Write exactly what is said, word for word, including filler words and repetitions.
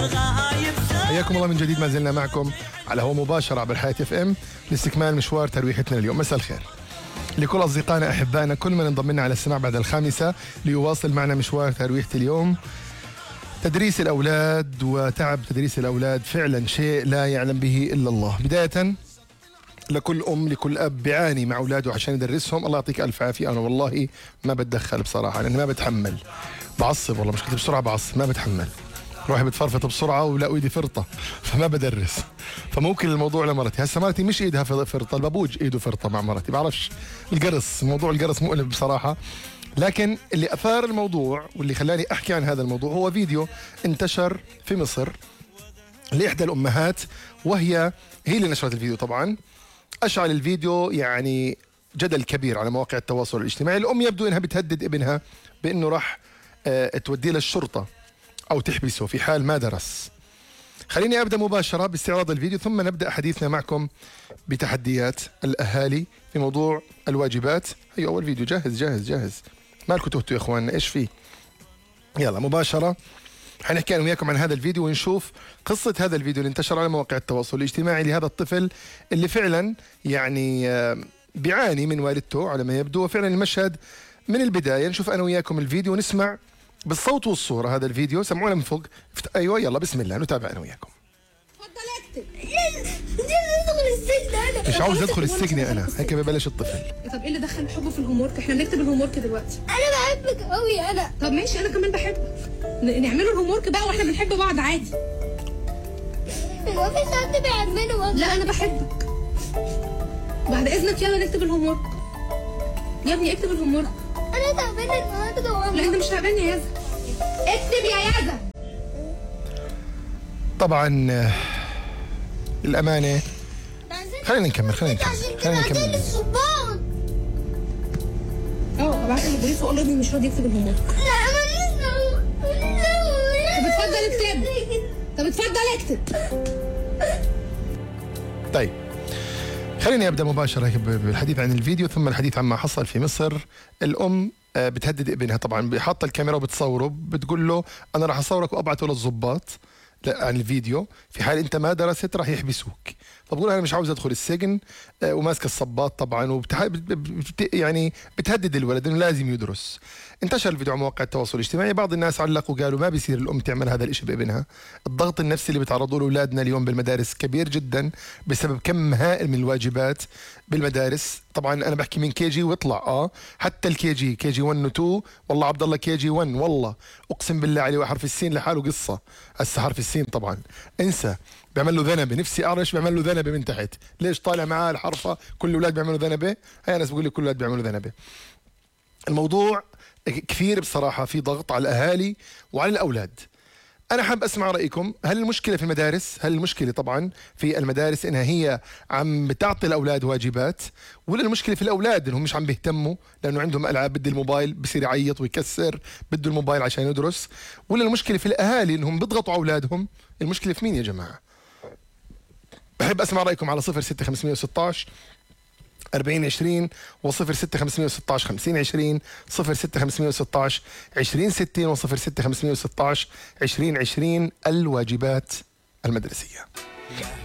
حياكم الله من جديد، ما زلنا معكم على هو مباشرة عبر حياة اف ام لاستكمال مشوار ترويحتنا اليوم. مساء الخير لكل أصدقائنا أحبائنا، كل من انضم لنا على السماع بعد الخامسة ليواصل معنا مشوار ترويحة اليوم. تدريس الأولاد وتعب تدريس الأولاد فعلا شيء لا يعلم به إلا الله. بداية لكل أم لكل أب بيعاني مع أولاده عشان يدرسهم، الله يعطيك ألف عافية. أنا والله ما بتدخل بصراحة لأني ما بتحمل، بعصب والله، مشكلتي بسرعة بعصب، ما بتحمل، روحي بتفرفط بسرعة ولا ايدي فرطة فما بدرس. فممكن الموضوع لمرتي، هسه مرتي مش ايدها فرطة، البابوج ايده فرطة مع مرتي، بعرفش القرص، موضوع القرص مؤلم بصراحة. لكن اللي اثار الموضوع واللي خلاني احكي عن هذا الموضوع هو فيديو انتشر في مصر لإحدى الأمهات، وهي هي اللي نشرت الفيديو طبعا. أشعل الفيديو يعني جدل كبير على مواقع التواصل الاجتماعي. الأم يبدو أنها بتهدد ابنها بأنه راح اه توديه للشرطة أو تحبسه في حال ما درس. خليني أبدأ مباشرة باستعراض الفيديو ثم نبدأ حديثنا معكم بتحديات الأهالي في موضوع الواجبات. هي أول فيديو، جاهز جاهز جاهز، مالكم تهتوا يا إخواننا، إيش فيه؟ يلا مباشرة حنحكي أنا وياكم عن هذا الفيديو ونشوف قصة هذا الفيديو اللي انتشر على مواقع التواصل الاجتماعي لهذا الطفل اللي فعلا يعني بيعاني من والدته على ما يبدو. وفعلا المشهد من البداية نشوف أنا وياكم الفيديو ونسمع بالصوت والصورة هذا الفيديو. سمعونا من فوق. أيوة يلا بسم الله نتابع أنا وياكم. تفضل اكتب. مش عاوز ادخل السجن انا، هيك ببلش الطفل. طب ايه اللي دخل حبه في الهوم ورك؟ احنا بنكتب الهوم ورك دلوقتي. انا بحبك قوي انا. طب ماشي انا كمان بحبك، نعمله الهوم ورك بقى واحنا بنحب بعض عادي. هو في حد بيعمله؟ لا انا بحبك. بعد اذنك يلا نكتب الهوم ورك. يا ابني اكتب الهوم ورك. انا تعبانه النهارده والله. لا انت مش تعبان يا يزا، اكتب يا يزا. طبعا الامانه خلينا نكمل خلينا نكمل خلينا نكمل. اه ابعت له بريف واقول له ابني مش راضي يكتب الهوم ورك. لا انا طب اتفضل اكتب. طب اتفضل اكتب. طيب خليني ابدا مباشره بالحديث عن الفيديو ثم الحديث عما حصل في مصر. الام بتهدد ابنها، طبعا حاطه الكاميرا وبتصوره، بتقول له انا راح اصورك وابعته للضباط عن الفيديو، في حال انت ما درست راح يحبسوك. فبقول انا مش عاوز ادخل السجن وماسكه الصباط طبعا، وبتح... بت... يعني بتهدد الولد انه لازم يدرس. انتشر الفيديو على مواقع التواصل الاجتماعي، بعض الناس علقوا قالوا ما بيصير الام تعمل هذا الشيء بابنها. الضغط النفسي اللي بيتعرضوا له اولادنا اليوم بالمدارس كبير جدا بسبب كم هائل من الواجبات بالمدارس. طبعا انا بحكي من كي جي واطلع، اه حتى الكي جي كي جي واحد و اثنين. والله عبد الله كي جي واحد والله اقسم بالله عليه حرف السين لحاله قصه. هسه حرف السين طبعا انسى، بيعمل له ذنبه، نفسي اعرف بيعمل له ذنبه من تحت، ليش طالع معاه الحرفه كل الاولاد بيعملوا ذنبه؟ هي ناس بقول لي كل الاولاد بيعملوا ذنبه. الموضوع كثير بصراحه، في ضغط على الاهالي وعلى الاولاد. انا حاب اسمع رايكم، هل المشكله في المدارس؟ هل المشكله طبعا في المدارس انها هي عم بتعطي الاولاد واجبات، ولا المشكله في الاولاد انهم مش عم بيهتموا لانه عندهم العاب، بده الموبايل بصير يعيط ويكسر، بده الموبايل عشان يدرس، ولا المشكله في الاهالي انهم بيضغطوا على اولادهم؟ المشكله في مين يا جماعه؟ بحب اسمع رايكم على صفر ستة خمسمية وستاشر أربعين عشرين وصفر ستة خمسمية وستاشر خمسين عشرين، صفر ستة خمسمية وستاشر عشرين ستين وصفر ستة خمسمية وستاشر عشرين عشرين. الواجبات المدرسية.